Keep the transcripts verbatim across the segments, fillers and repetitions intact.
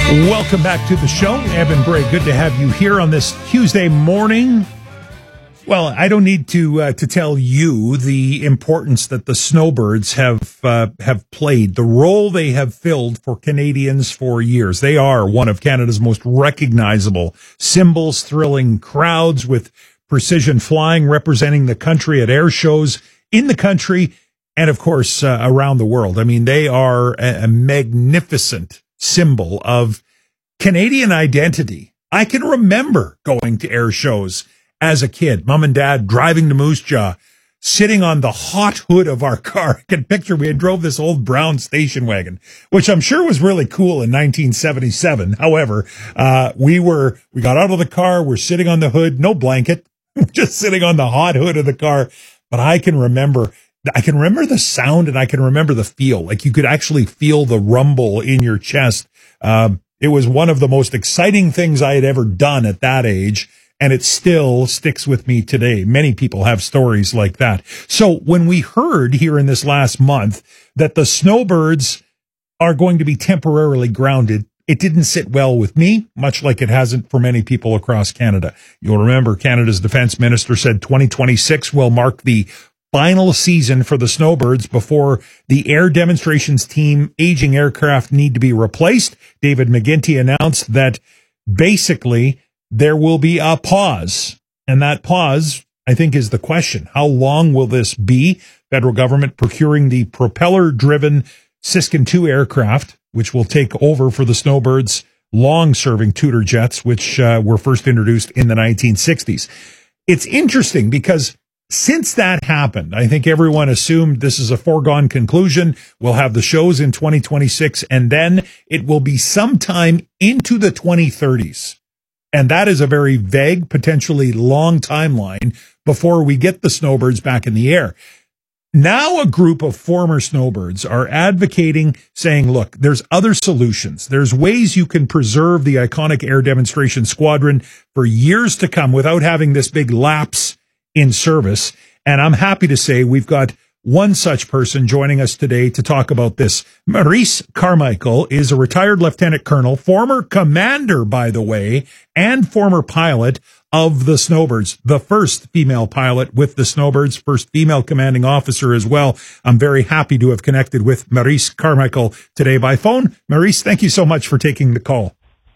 Welcome back to the show. Evan Bray, good to have you here on this Tuesday morning. Well, I don't need to uh, to tell you the importance that the Snowbirds have uh, have played, the role they have filled for Canadians for years. They are one of Canada's most recognizable symbols, thrilling crowds with precision flying, representing the country at air shows in the country and, of course, uh, around the world. I mean, they are a, a magnificent symbol of Canadian identity. I can remember going to air shows as a kid, mom and dad driving to Moose Jaw, sitting on the hot hood of our car. I can picture we had drove this old brown station wagon, which I'm sure was really cool in nineteen seventy-seven. However, uh, we were, we got out of the car, we're sitting on the hood, no blanket, just sitting on the hot hood of the car. But I can remember, I can remember the sound and I can remember the feel. Like you could actually feel the rumble in your chest. Um, it was one of the most exciting things I had ever done at that age. And it still sticks with me today. Many people have stories like that. So when we heard here in this last month that the Snowbirds are going to be temporarily grounded, it didn't sit well with me, much like it hasn't for many people across Canada. You'll remember Canada's defense minister said twenty twenty-six will mark the final season for the Snowbirds before the air demonstrations team aging aircraft need to be replaced. David McGuinty announced that basically there will be a pause. And that pause, I think, is the question. How long will this be? Federal government procuring the propeller-driven Siskin two aircraft, which will take over for the Snowbirds' long-serving Tudor jets, which uh, were first introduced in the nineteen sixties. It's interesting because since that happened, I think everyone assumed this is a foregone conclusion. We'll have the shows in twenty twenty-six, and then it will be sometime into the twenty thirties. And that is a very vague, potentially long timeline before we get the Snowbirds back in the air. Now a group of former Snowbirds are advocating, saying, look, there's other solutions. There's ways you can preserve the iconic air demonstration squadron for years to come without having this big lapse in service. And I'm happy to say we've got one such person joining us today to talk about this. Maurice Carmichael is a retired lieutenant colonel, former commander, by the way, and former pilot of the Snowbirds, the first female pilot with the Snowbirds, first female commanding officer as well. I'm very happy to have connected with Maurice Carmichael today by phone. Maurice, thank you so much for taking the call.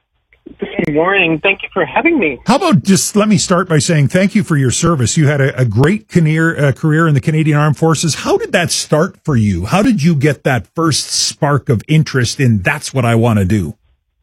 Good morning. Thank you for having me. How about just let me start by saying thank you for your service. You had a, a great career, uh, career in the Canadian Armed Forces. How did that start for you? How did you get that first spark of interest in that's what I want to do?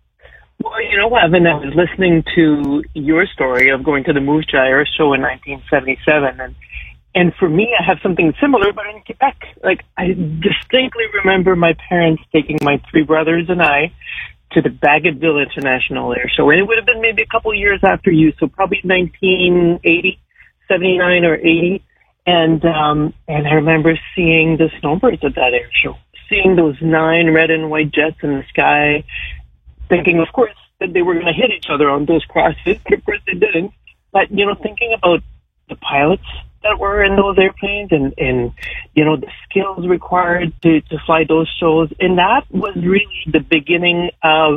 Well, you know, Evan, I was listening to your story of going to the Moose Jaw Air Show in nineteen seventy-seven, and and for me, I have something similar, but in Quebec. Like, I distinctly remember my parents taking my three brothers and I to the Bagotville International Air Show. And it would have been maybe a couple of years after you, so probably nineteen eighty, seventy-nine or eighty. And, um, and I remember seeing the Snowbirds at that air show, seeing those nine red and white jets in the sky, thinking, of course, that they were going to hit each other on those crosses, but of course they didn't. But, you know, thinking about the pilots that were in those airplanes and, and you know, the skills required to, to fly those shows. And that was really the beginning of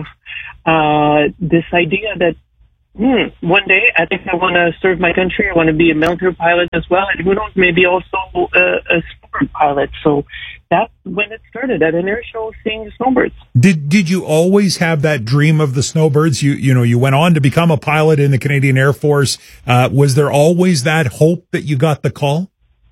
uh, this idea that, hmm, one day I think I want to serve my country. I want to be a military pilot as well. And who knows, maybe also a, a sport pilot. So that's when it started, at an air show, seeing the Snowbirds. Did did you always have that dream of the Snowbirds? You you know, you went on to become a pilot in the Canadian Air Force. Uh, was there always that hope that you got the call?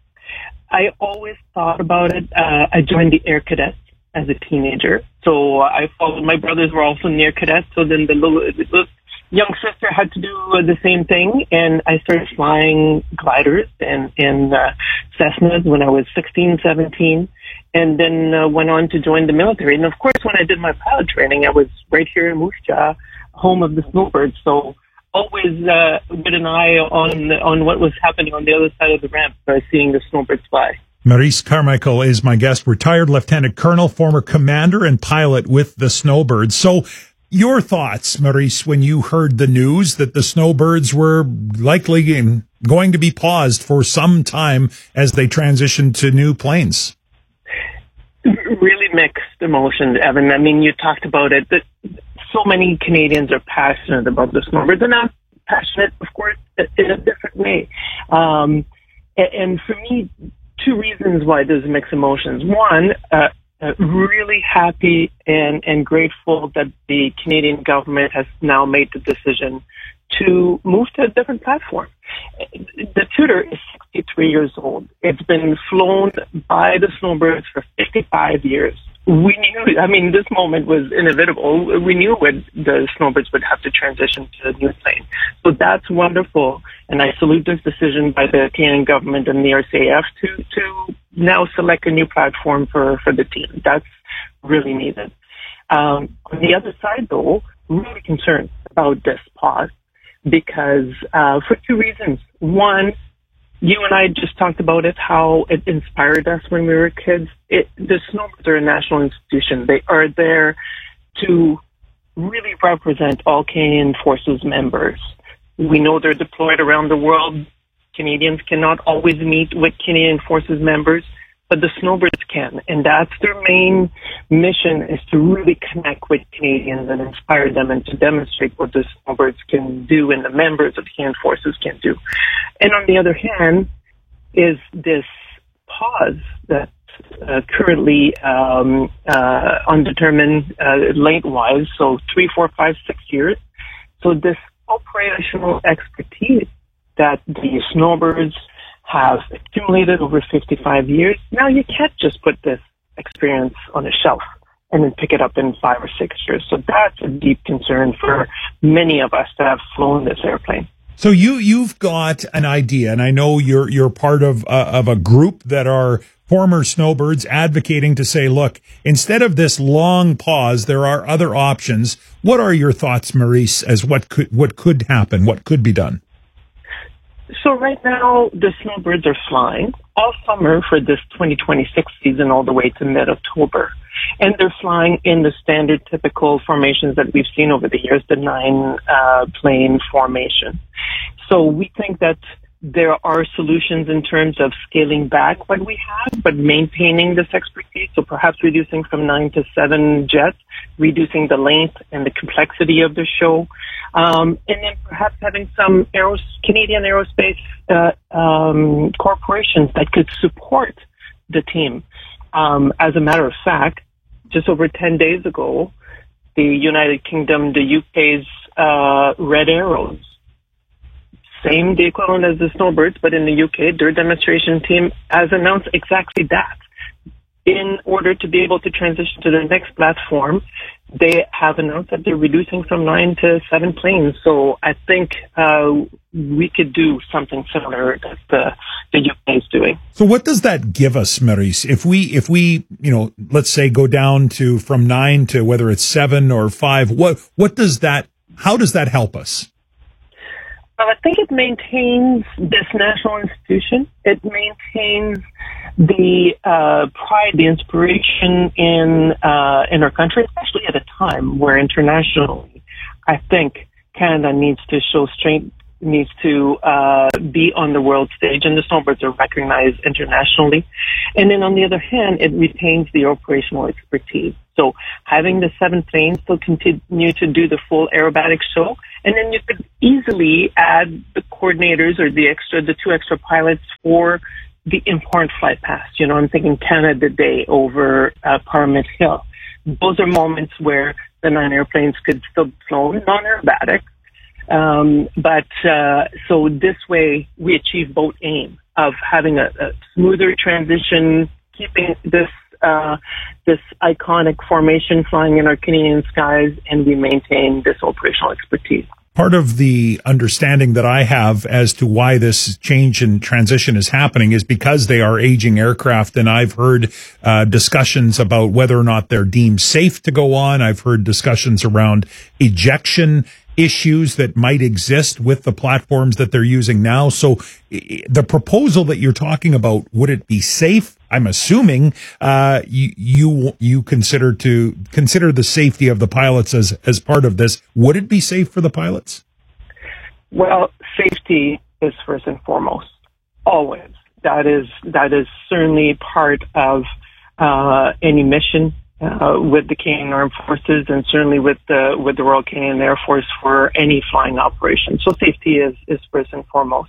I always thought about it. Uh, I joined the Air Cadets as a teenager. So I followed, my brothers were also in the Air Cadets. So then the little, the little young sister had to do the same thing. And I started flying gliders and, and uh, Cessnas when I was sixteen, seventeen. And then uh, went on to join the military. And of course, when I did my pilot training, I was right here in Moose Jaw, home of the Snowbirds. So always uh, with an eye on on what was happening on the other side of the ramp, uh, seeing the Snowbirds fly. Maurice Carmichael is my guest, retired lieutenant colonel, former commander and pilot with the Snowbirds. So your thoughts, Maurice, when you heard the news that the Snowbirds were likely going to be paused for some time as they transitioned to new planes? Really mixed emotions, Evan. I mean, you talked about it. But so many Canadians are passionate about the snowbirds. They're not passionate, of course, in a different way. Um, and, and for me, two reasons why there's mixed emotions. One, uh, uh, really happy and, and grateful that the Canadian government has now made the decision to move to a different platform. The Tudor is sixty-three years old. It's been flown by the snowbirds for fifty-five years. We knew, I mean, this moment was inevitable. We knew when the snowbirds would have to transition to a new plane. So that's wonderful. And I salute this decision by the Canadian government and the R C A F to, to now select a new platform for, for the team. That's really needed. Um, on the other side, though, really concerned about this pause because uh, for two reasons. One, you and I just talked about it, how it inspired us when we were kids. It, the snowbirds are a national institution. They are there to really represent all Canadian Forces members. We know they're deployed around the world. Canadians cannot always meet with Canadian Forces members, but the snowbirds can. And that's their main mission, is to really connect with Canadians and inspire them and to demonstrate what the snowbirds can do and the members of the Canadian Forces can do. And on the other hand is this pause that uh, currently um, uh, undetermined uh, lengthwise, so three, four, five, six years. So this operational expertise that the snowbirds have accumulated over fifty-five years. Now you can't just put this experience on a shelf and then pick it up in five or six years. So that's a deep concern for many of us that have flown this airplane. So you you've got an idea, and I know you're you're part of uh, of a group that are former snowbirds advocating to say, look, instead of this long pause, there are other options. What are your thoughts, Maurice, as what could what could happen, what could be done? So right now, the snowbirds are flying all summer for this twenty twenty-six season all the way to mid-October. And they're flying in the standard typical formations that we've seen over the years, the nine uh, plane formation. So we think that there are solutions in terms of scaling back what we have, but maintaining this expertise. So perhaps reducing from nine to seven jets, reducing the length and the complexity of the show. Um, and then perhaps having some aeros- Canadian aerospace uh, um, corporations that could support the team. Um, as a matter of fact, just over ten days ago, the United Kingdom, the U K's uh, Red Arrows, same the equivalent as the snowbirds, but in the U K, their demonstration team has announced exactly that. In order to be able to transition to the next platform, they have announced that they're reducing from nine to seven planes. So I think uh, we could do something similar that the, the U K is doing. So what does that give us, Maurice? If we, if we, you know, let's say go down to from nine to whether it's seven or five, what, what does that, how does that help us? Well, I think it maintains this national institution. It maintains the uh, pride, the inspiration in uh, in our country, especially at a time where internationally, I think Canada needs to show strength, needs to uh, be on the world stage, and the snowbirds are recognized internationally. And then on the other hand, it retains the operational expertise. So having the seven planes still continue to do the full aerobatic show, and then you could easily add the coordinators or the extra, the two extra pilots for the important flight paths. You know, I'm thinking Canada Day over uh, Parliament Hill. Those are moments where the nine airplanes could still be flown non-aerobatic. Um, but uh, so this way we achieve both aim of having a, a smoother transition, keeping this uh, this iconic formation flying in our Canadian skies, and we maintain this operational expertise. Part of the understanding that I have as to why this change and transition is happening is because they are aging aircraft, and I've heard uh, discussions about whether or not they're deemed safe to go on. I've heard discussions around ejection issues that might exist with the platforms that they're using now. So the proposal that you're talking about, would it be safe? I'm assuming uh, you you you consider to consider the safety of the pilots as as part of this. Would it be safe for the pilots? Well, safety is first and foremost. Always. That is that is certainly part of uh, any mission uh, with the Canadian Armed Forces and certainly with the with the Royal Canadian Air Force for any flying operation. So safety is, is first and foremost.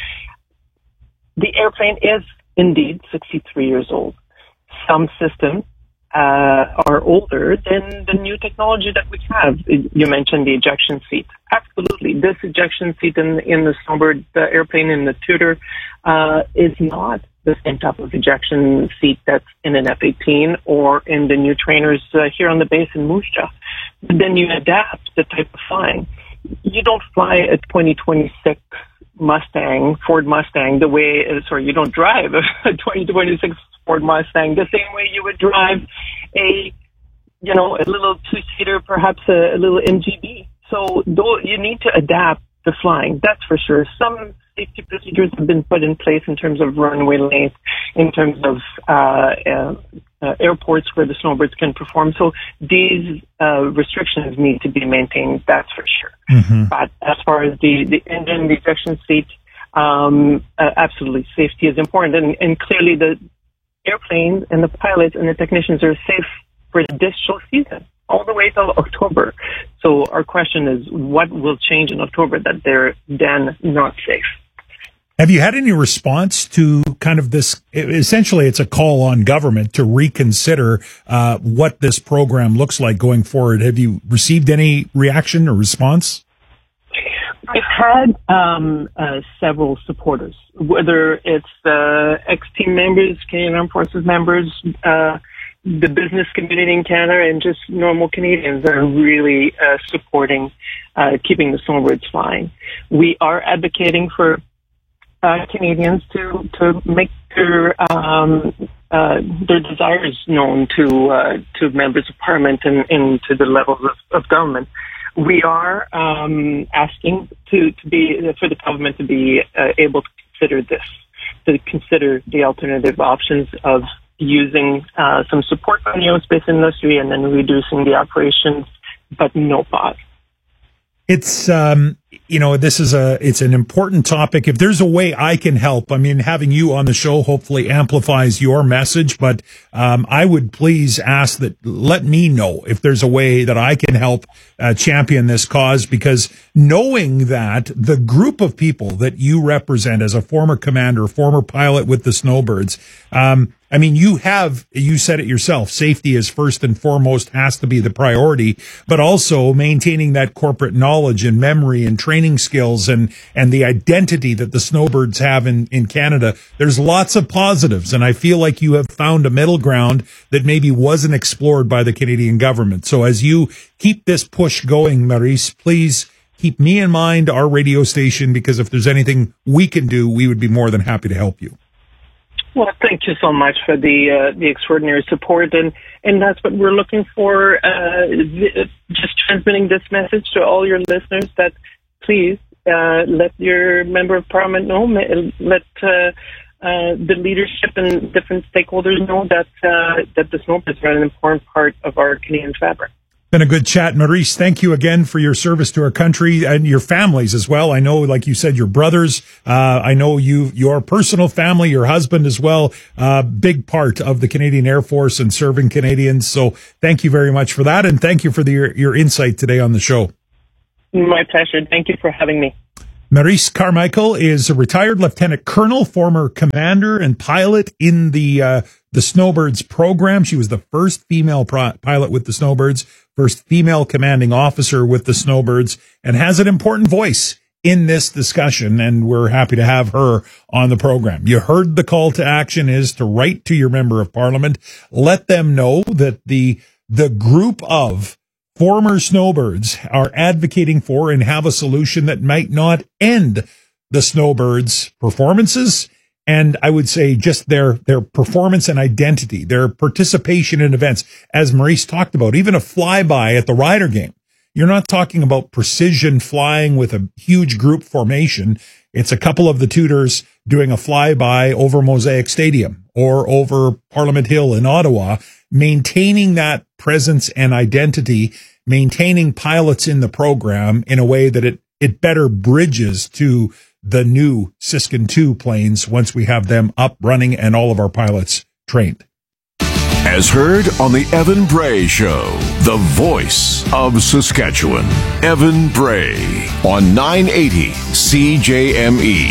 The airplane is indeed sixty-three years old. Some systems uh, are older than the new technology that we have. You mentioned the ejection seat. Absolutely. This ejection seat in, in the Snowbird the airplane in the Tudor uh, is not the same type of ejection seat that's in an F eighteen or in the new trainers uh, here on the base in Moose Jaw. But then you adapt the type of flying. You don't fly a twenty twenty-six Mustang, Ford Mustang, the way, sorry, you don't drive a twenty twenty-six Ford Mustang the same way you would drive a, you know, a little two-seater, perhaps a, a little M G B. So though you need to adapt the flying, that's for sure. Some safety procedures have been put in place in terms of runway length, in terms of uh, uh, uh, airports where the snowbirds can perform. So these uh, restrictions need to be maintained, that's for sure. Mm-hmm. But as far as the, the engine, the ejection seat, um, uh, absolutely, safety is important. And, and clearly the airplanes and the pilots and the technicians are safe for this show season, all the way till October. So our question is, what will change in October that they're then not safe? Have you had any response to kind of this? Essentially, it's a call on government to reconsider uh, what this program looks like going forward. Have you received any reaction or response? I've had um, uh, several supporters, whether it's uh, ex-team members, Canadian Armed Forces members, uh, the business community in Canada, and just normal Canadians are really uh, supporting uh, keeping the snowbirds flying. We are advocating for uh, Canadians to to make their um, uh, their desires known to uh, to members of Parliament and, and to the levels of, of government. We are um, asking to, to be for the government to be uh, able to consider this, to consider the alternative options of using uh, some support from the aerospace industry and then reducing the operations, but no pause. It's, um, you know, this is a, it's an important topic. If there's a way I can help, I mean, having you on the show hopefully amplifies your message, but, um, I would please ask that let me know if there's a way that I can help, uh, champion this cause, because knowing that the group of people that you represent as a former commander, former pilot with the Snowbirds, um, I mean, you have, you said it yourself, safety is first and foremost, has to be the priority, but also maintaining that corporate knowledge and memory and training skills and, and the identity that the Snowbirds have in, in Canada. There's lots of positives, and I feel like you have found a middle ground that maybe wasn't explored by the Canadian government. So as you keep this push going, Maurice, please keep me in mind, our radio station, because if there's anything we can do, we would be more than happy to help you. Well, thank you so much for the uh, the extraordinary support, and, and that's what we're looking for. Uh, just transmitting this message to all your listeners that please uh, let your member of Parliament know, let uh, uh, the leadership and different stakeholders know that uh, that the snowbirds are an important part of our Canadian fabric. Been a good chat, Maurice. Thank you again for your service to our country and your families as well. I know, like you said, your brothers. Uh, I know you, your personal family, your husband as well. Uh, big part of the Canadian Air Force and serving Canadians. So thank you very much for that, and thank you for the, your, your insight today on the show. My pleasure. Thank you for having me. Maurice Carmichael is a retired lieutenant colonel, former commander and pilot in the uh, the Snowbirds program. She was the first female pro- pilot with the Snowbirds, first female commanding officer with the Snowbirds, and has an important voice in this discussion, and we're happy to have her on the program. You heard the call to action is to write to your member of Parliament. Let them know that the the group of former Snowbirds are advocating for and have a solution that might not end the Snowbirds' performances, and I would say just their their performance and identity, their participation in events. As Maurice talked about, even a flyby at the Ryder game. You're not talking about precision flying with a huge group formation. It's a couple of the Tudors doing a flyby over Mosaic Stadium or over Parliament Hill in Ottawa, maintaining that presence and identity, maintaining pilots in the program in a way that it, it better bridges to the new Siskin two planes once we have them up running and all of our pilots trained. As heard on the Evan Bray Show, the voice of Saskatchewan. Evan Bray on nine eighty C J M E.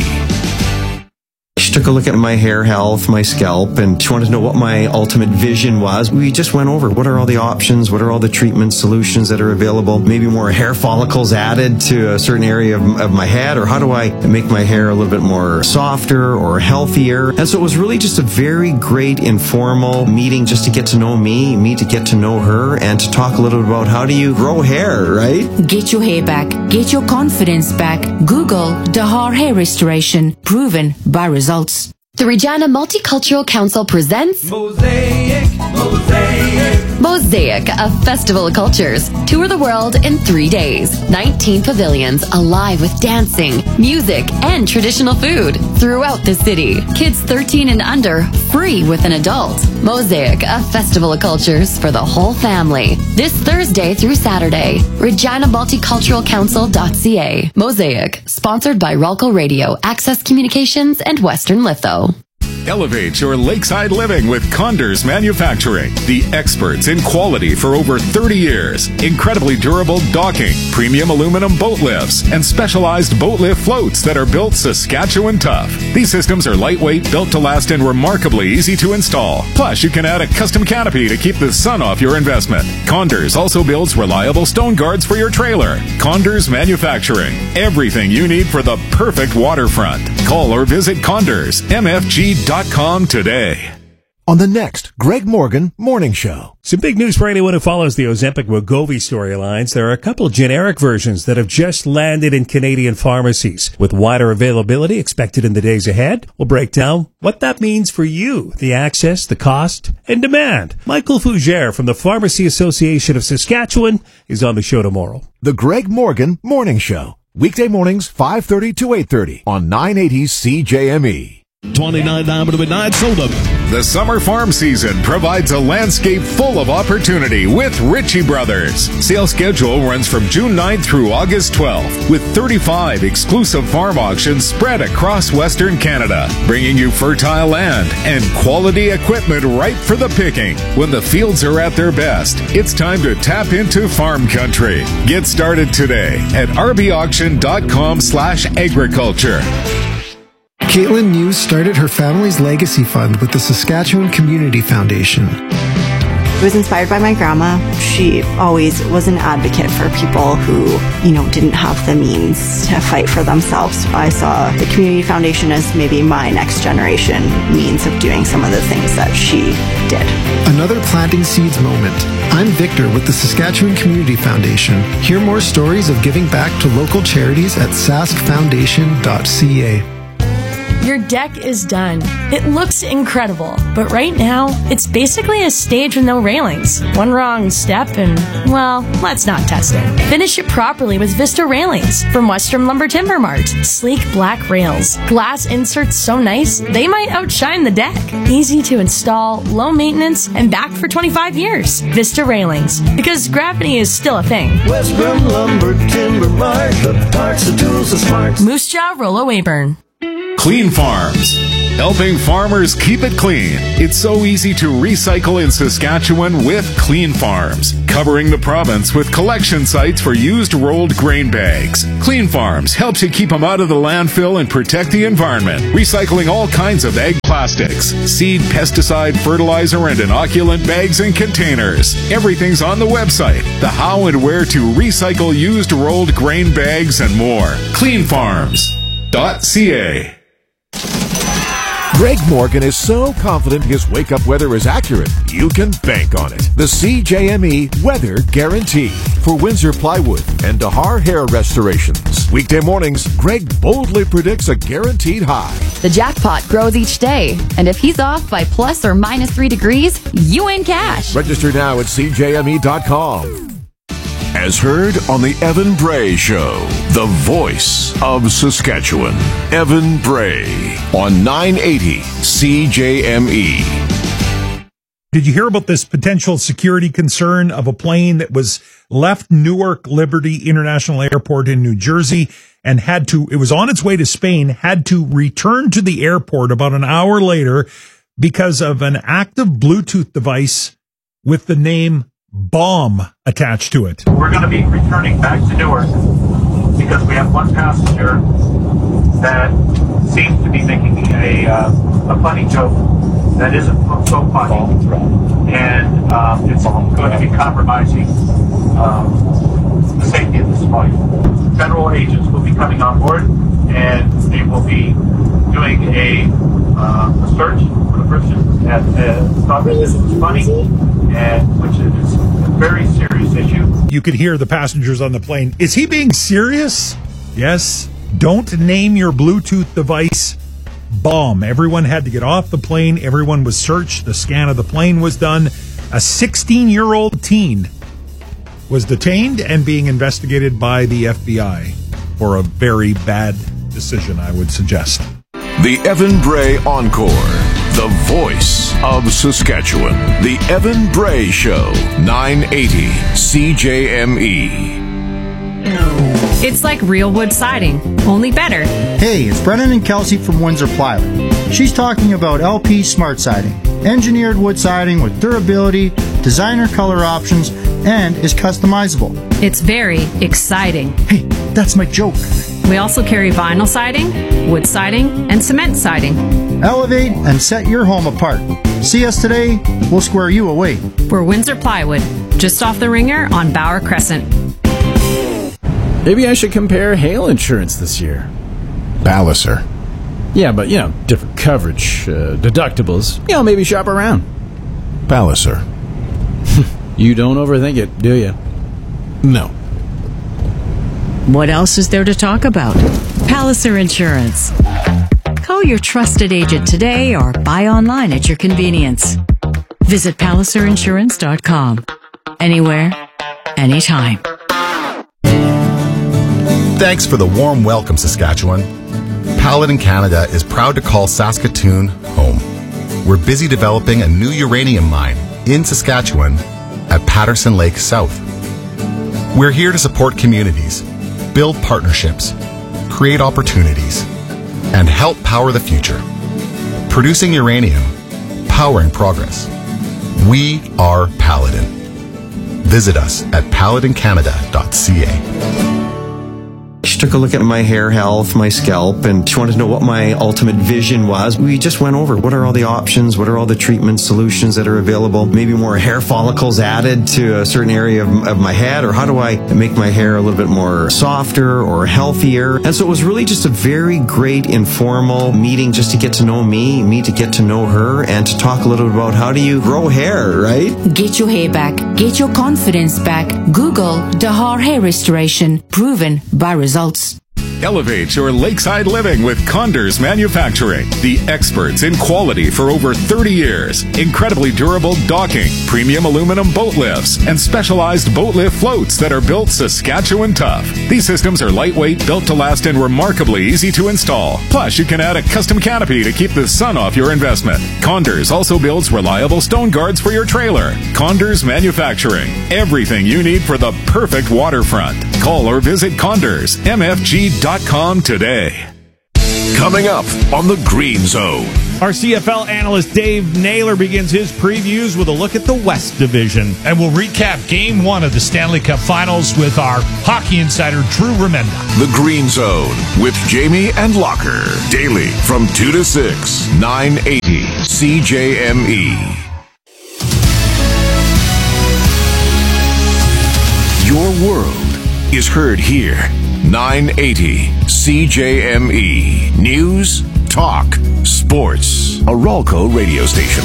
She took a look at my hair health, my scalp, and she wanted to know what my ultimate vision was. We just went over what are all the options, what are all the treatment solutions that are available, maybe more hair follicles added to a certain area of, of my head, or how do I make my hair a little bit more softer or healthier. And so it was really just a very great informal meeting just to get to know me, me to get to know her, and to talk a little bit about how do you grow hair, right? Get your hair back. Get your confidence back. Google Dahar Hair Restoration. Proven by results. The Regina Multicultural Council presents Mosaic, Mosaic. Mosaic, a festival of cultures. Tour the world in three days. nineteen pavilions alive with dancing, music, and traditional food throughout the city. Kids thirteen and under, free with an adult. Mosaic, a festival of cultures for the whole family. This Thursday through Saturday. Regina Multicultural Council dot C A. Mosaic, sponsored by Ralco Radio, Access Communications, and Western Litho. Elevate your lakeside living with Condors Manufacturing, the experts in quality for over thirty years. Incredibly durable docking, premium aluminum boat lifts, and specialized boat lift floats that are built Saskatchewan tough. These systems are lightweight, built to last, and remarkably easy to install. Plus, you can add a custom canopy to keep the sun off your investment. Condors also builds reliable stone guards for your trailer. Condors Manufacturing, everything you need for the perfect waterfront. Call or visit Condors M F G dot com today. On the next Greg Morgan Morning Show. Some big news for anyone who follows the Ozempic-Wegovy storylines. There are a couple of generic versions that have just landed in Canadian pharmacies. With wider availability expected in the days ahead, we'll break down what that means for you, the access, the cost, and demand. Michael Fougere from the Pharmacy Association of Saskatchewan is on the show tomorrow. The Greg Morgan Morning Show. Weekday mornings, five thirty to eight thirty on nine eighty C J M E. twenty-nine Diamond Midnight sold up. The summer farm season provides a landscape full of opportunity with Ritchie Brothers. Sale schedule runs from June ninth through August twelfth, with thirty-five exclusive farm auctions spread across Western Canada, bringing you fertile land and quality equipment ripe for the picking. When the fields are at their best, it's time to tap into farm country. Get started today at r b auction dot com slash agriculture. Caitlin News started her family's legacy fund with the Saskatchewan Community Foundation. It was inspired by my grandma. She always was an advocate for people who, you know, didn't have the means to fight for themselves. I saw the Community Foundation as maybe my next generation means of doing some of the things that she did. Another planting seeds moment. I'm Victor with the Saskatchewan Community Foundation. Hear more stories of giving back to local charities at sask foundation dot c a. Your deck is done. It looks incredible, but right now, it's basically a stage with no railings. One wrong step and, well, let's not test it. Finish it properly with Vista Railings from Western Lumber Timber Mart. Sleek black rails. Glass inserts so nice, they might outshine the deck. Easy to install, low maintenance, and backed for twenty-five years. Vista Railings, because gravity is still a thing. Western Lumber Timber Mart, the parts, the tools, the smarts. Moose Jaw, Rollo Weyburn. Clean Farms, helping farmers keep it clean. It's so easy to recycle in Saskatchewan with Clean Farms, covering the province with collection sites for used rolled grain bags. Clean Farms helps you keep them out of the landfill and protect the environment, recycling all kinds of ag plastics, seed, pesticide, fertilizer, and inoculant bags and containers. Everything's on the website, the how and where to recycle used rolled grain bags and more. Clean Farms dot c a. Greg Morgan is so confident his wake-up weather is accurate, you can bank on it. The C J M E Weather Guarantee for Windsor Plywood and Dahar Hair Restorations. Weekday mornings, Greg boldly predicts a guaranteed high. The jackpot grows each day, and if he's off by plus or minus three degrees, you win cash. Register now at c j m e dot com. As heard on the Evan Bray Show, the voice of Saskatchewan. Evan Bray on nine eighty C J M E. Did you hear about this potential security concern of a plane that was left Newark Liberty International Airport in New Jersey and had to, it was on its way to Spain, had to return to the airport about an hour later because of an active Bluetooth device with the name Bomb attached to it. We're going to be returning back to Newark because we have one passenger that seems to be making a, uh, a funny joke that isn't so funny, and um, it's going to be compromising um, the safety of this flight. Federal agents will be coming on board, and they will be doing a, uh, a search for the person that uh, thought that this was funny, and which is a very serious issue. You could hear the passengers on the plane. Is he being serious? Yes. Don't name your Bluetooth device Bomb. Everyone had to get off the plane. Everyone was searched. The scan of the plane was done. A sixteen-year-old teen was detained and being investigated by the F B I for a very bad decision, I would suggest. The Evan Bray Encore, the voice of Saskatchewan. The Evan Bray Show, nine eighty C J M E. It's like real wood siding, only better. Hey, it's Brennan and Kelsey from Windsor Plywood. She's talking about L P Smart Siding. Engineered wood siding with durability, designer color options, and is customizable. It's very exciting. Hey, that's my joke. We also carry vinyl siding, wood siding, and cement siding. Elevate and set your home apart. See us today, we'll square you away. We're Windsor Plywood, just off the Ringer on Bauer Crescent. Maybe I should compare hail insurance this year. Palliser. Yeah, but, you know, different coverage, uh, deductibles. You know, maybe shop around. Palliser. You don't overthink it, do you? No. What else is there to talk about? Palliser Insurance. Call your trusted agent today or buy online at your convenience. Visit palliser insurance dot com. Anywhere, anytime. Thanks for the warm welcome, Saskatchewan. Paladin Canada is proud to call Saskatoon home. We're busy developing a new uranium mine in Saskatchewan at Patterson Lake South. We're here to support communities, build partnerships, create opportunities, and help power the future. Producing uranium, powering progress. We are Paladin. Visit us at paladin canada dot c a. She took a look at my hair health, my scalp, and she wanted to know what my ultimate vision was. We just went over what are all the options, what are all the treatment solutions that are available, maybe more hair follicles added to a certain area of, of my head, or how do I make my hair a little bit more softer or healthier. And so it was really just a very great informal meeting just to get to know me, me to get to know her, and to talk a little bit about how do you grow hair, right? Get your hair back. Get your confidence back. Google Dahar Hair Restoration. Proven by results. Elevate your lakeside living with Condors Manufacturing, the experts in quality for over thirty years. Incredibly durable docking, premium aluminum boat lifts, and specialized boat lift floats that are built Saskatchewan tough. These systems are lightweight, built to last, and remarkably easy to install. Plus, you can add a custom canopy to keep the sun off your investment. Condors also builds reliable stone guards for your trailer. Condors Manufacturing, everything you need for the perfect waterfront. Call or visit condors m f g dot com today. Coming up on the Green Zone. Our C F L analyst Dave Naylor begins his previews with a look at the West Division. And we'll recap Game one of the Stanley Cup Finals with our hockey insider, Drew Remenda. The Green Zone with Jamie and Locker. Daily from two to six, nine eighty C J M E. Your world is heard here. nine eighty C J M E. News, talk, sports. A Ralco radio station.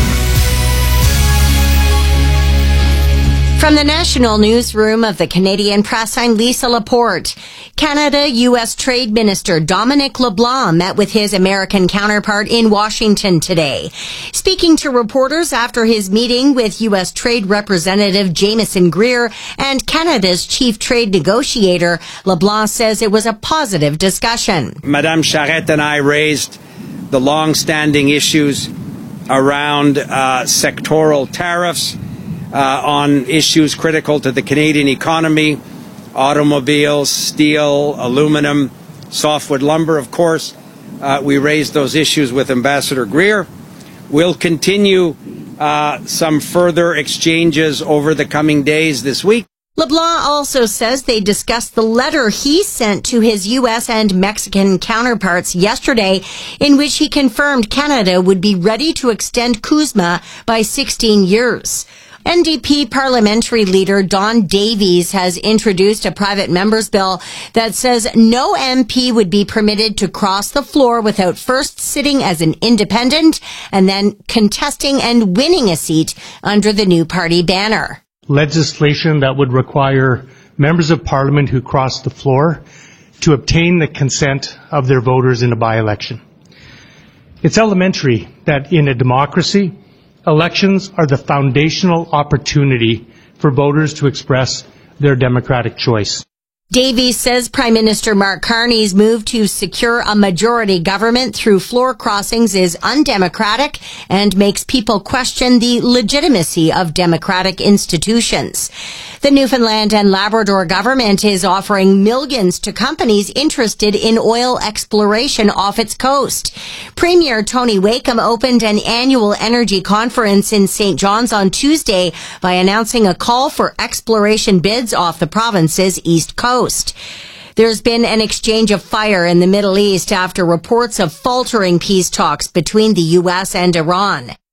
From the National Newsroom of the Canadian Press, I'm Lisa Laporte. Canada-U S Trade Minister Dominic LeBlanc met with his American counterpart in Washington today. Speaking to reporters after his meeting with U S Trade Representative Jameson Greer and Canada's chief trade negotiator, LeBlanc says it was a positive discussion. Madame Charette and I raised the long-standing issues around uh, sectoral tariffs, Uh, on issues critical to the Canadian economy, automobiles, steel, aluminum, softwood lumber, of course. Uh, we raised those issues with Ambassador Greer. We'll continue uh, some further exchanges over the coming days this week. LeBlanc also says they discussed the letter he sent to his U S and Mexican counterparts yesterday, in which he confirmed Canada would be ready to extend CUSMA by sixteen years. N D P parliamentary leader Don Davies has introduced a private member's bill that says no M P would be permitted to cross the floor without first sitting as an independent and then contesting and winning a seat under the new party banner. Legislation that would require members of parliament who cross the floor to obtain the consent of their voters in a by-election. It's elementary that in a democracy, elections are the foundational opportunity for voters to express their democratic choice. Davies says Prime Minister Mark Carney's move to secure a majority government through floor crossings is undemocratic and makes people question the legitimacy of democratic institutions. The Newfoundland and Labrador government is offering millions to companies interested in oil exploration off its coast. Premier Tony Wakeham opened an annual energy conference in Saint John's on Tuesday by announcing a call for exploration bids off the province's east coast. There's been an exchange of fire in the Middle East after reports of faltering peace talks between the U S and Iran.